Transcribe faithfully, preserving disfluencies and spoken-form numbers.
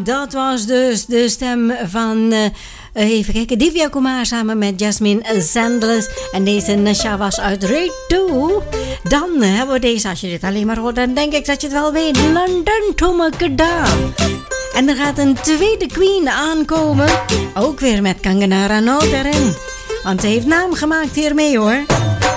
dat was dus de stem van, uh, even kijken, Divya Kumar samen met Jasmine Sanders. En deze Nasha was uit Ray two. Dan hebben we deze, als je dit alleen maar hoort, dan denk ik dat je het wel weet. London to Makeda. En er gaat een tweede queen aankomen. Ook weer met Kangenara Ranaut erin. Want ze heeft naam gemaakt hiermee hoor.